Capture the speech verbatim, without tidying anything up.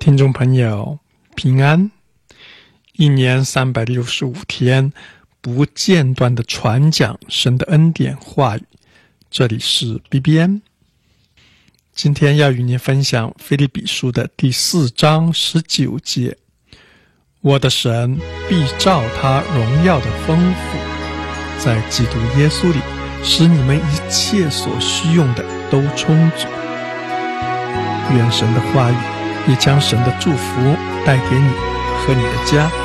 听众朋友平安，一年三百六十五天不间断的传讲神的恩典话语，这里是 B B M。 今天要与您分享腓立比书的第四章十九节，我的神必照他荣耀的丰富，在基督耶稣里使你们一切所需用的都充足。愿神的话语也将神的祝福带给你和你的家。